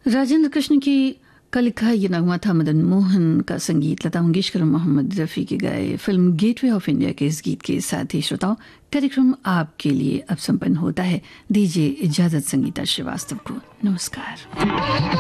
राजेंद्र कृष्ण की का लिखा ये नगमा था मदन मोहन का संगीत लता मंगेशकर और मोहम्मद रफ़ी के गाए फिल्म गेटवे ऑफ इंडिया के इस गीत के साथ ही श्रोताओं कार्यक्रम आपके लिए अब संपन्न होता है। दीजिए इजाजत संगीता श्रीवास्तव को। नमस्कार।